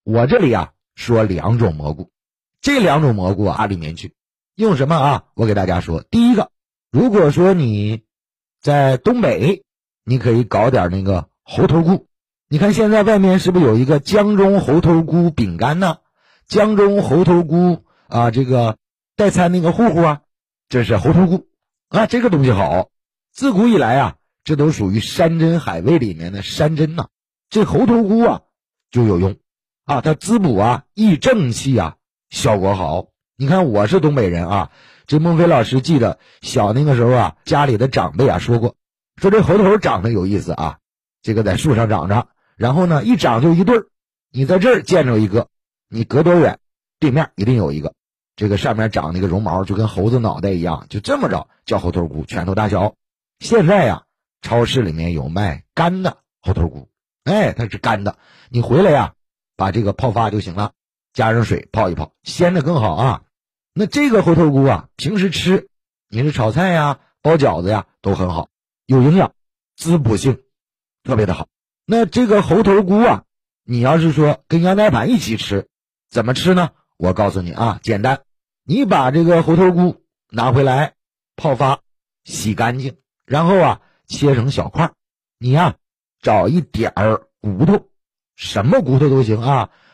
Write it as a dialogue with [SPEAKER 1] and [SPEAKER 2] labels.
[SPEAKER 1] 我这里啊说2种蘑菇，这2种蘑菇啊里面去用什么啊？我给大家说，第一个，如果说你在东北，你可以搞点那个猴头菇。你看现在外面是不是有一个江中猴头菇饼干呢？江中猴头菇啊，这个代餐那个糊糊啊，这是猴头菇啊，这个东西好。自古以来啊，这都属于山珍海味里面的山珍呐。这猴头菇啊就有用啊，它滋补啊、益正气啊，效果好。你看我是东北人啊，这孟非老师记得小那个时候啊，家里的长辈啊说过，说这猴头长得有意思啊，这个在树上长着，然后呢一长就一对儿，你在这儿见着一个，你隔多远，对面一定有一个，这个上面长那个绒毛就跟猴子脑袋一样，就这么着叫猴头菇，拳头大小。现在呀，超市里面有卖干的猴头菇，哎，它是干的，你回来呀，把这个泡发就行了，加上水泡一泡，鲜的更好啊。那这个猴头菇啊，平时吃，你是炒菜呀、包饺子呀，都很好，有营养，滋补性特别的好。那这个猴头菇啊，你要是说跟羊胎盘一起吃，怎么吃呢？我告诉你啊，简单，你把这个猴头菇拿回来泡发，洗干净，然后啊切成小块，你呀找一点儿骨头，什么骨头都行啊，